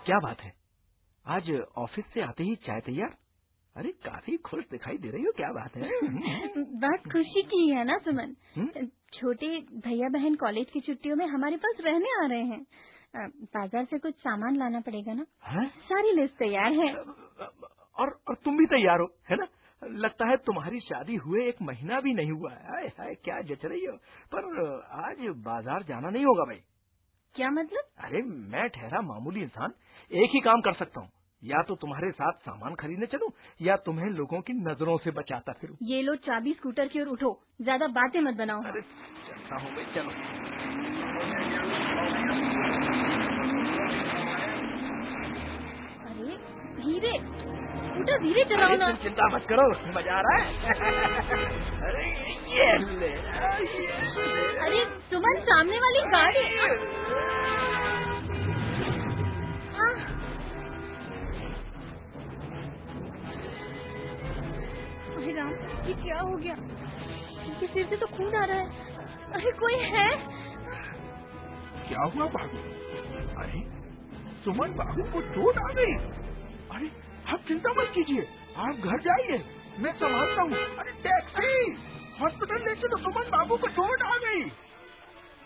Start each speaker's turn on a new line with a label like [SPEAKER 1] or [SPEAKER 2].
[SPEAKER 1] क्या बात है, आज ऑफिस से आते ही चाय तैयार? अरे काफी खुश दिखाई दे रही हो, क्या बात है?
[SPEAKER 2] बात खुशी की है ना सुमन। छोटे भैया बहन कॉलेज की छुट्टियों में हमारे पास रहने आ रहे हैं। बाजार से कुछ सामान लाना पड़ेगा ना। सारी लिस्ट तैयार है।
[SPEAKER 1] और तुम भी तैयार हो, है ना? लगता है तुम्हारी शादी हुए 1 महीना भी नहीं हुआ है। हाय हाय, क्या जच रही हो। पर आज बाजार जाना नहीं होगा भाई।
[SPEAKER 2] क्या मतलब?
[SPEAKER 1] अरे मैं ठहरा मामूली इंसान एक ही काम कर सकता हूँ, या तो तुम्हारे साथ सामान खरीदने चलूं या तुम्हें लोगों की नजरों से बचाता फिरूं।
[SPEAKER 2] ये लो चाबी, स्कूटर की ओर उठो, ज्यादा बातें मत बनाओ।
[SPEAKER 1] अरे चलता हूँ भाई, चलो।
[SPEAKER 2] अरे धीरे, स्कूटर धीरे चलाओ ना।
[SPEAKER 1] तुम चिंता मत करो, मजा आ रहा है। अरे ये ले।
[SPEAKER 2] अरे सुमन, सामने वाली गाड़ी। अरे राम, ये क्या हो गया? इनके सिर से तो खून आ रहा है। अरे कोई है?
[SPEAKER 1] क्या हुआ बाबू? अरे सुमन बाबू को चोट आ गई। अरे आप चिंता मत कीजिए, आप घर जाइए, मैं संभालता हूँ। अरे टैक्सी, हॉस्पिटल ले चलो, सुमन बाबू को चोट आ गई।